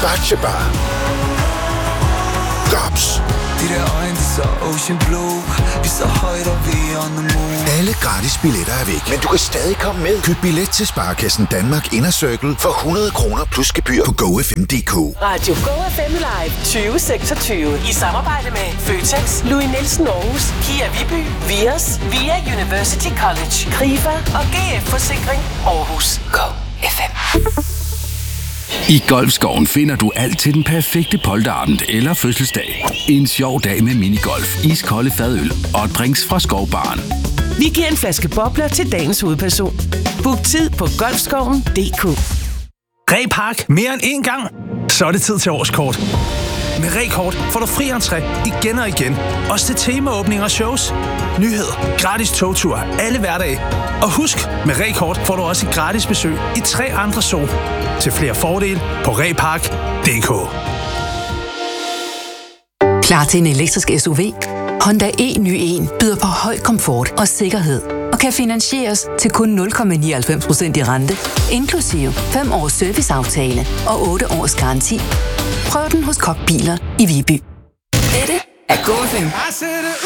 Aktiesparer. Gops. De der øjne, så ocean blue. Vi så højt, og vi on the moon. Alle gratis billetter er væk, men du kan stadig komme med. Køb billet til Sparekassen Danmark Inner Circle for 100 kroner plus gebyr på GoFM.dk. Radio GoFM Live 2026 i samarbejde med Føtex, Louis Nielsen Aarhus, Kia Viby, Vios, Via University College, Krifa og GF Forsikring Aarhus. GoFM. I Golfskoven finder du alt til den perfekte polterabend eller fødselsdag. En sjov dag med minigolf, iskolde fadøl og drinks fra Skovbaren. Vi giver en flaske bobler til dagens hovedperson. Book tid på golfskoven.dk. Reh Park mere end en gang? Så er det tid til årskort. Med Reh-kort får du fri entré igen og igen. Også til temaåbninger og shows. Nyheder, gratis togtur, alle hverdage. Og husk, med Reh-kort får du også et gratis besøg i 3 andre zoo. Til flere fordele på rehpark.dk. Klar til en elektrisk SUV? Honda e-ny1 byder på høj komfort og sikkerhed. Og kan finansieres til kun 0,99% i rente. Inklusive 5 års serviceaftale og 8 års garanti. Prøv den hos Kokbiler i Viby. Dette er GoFM.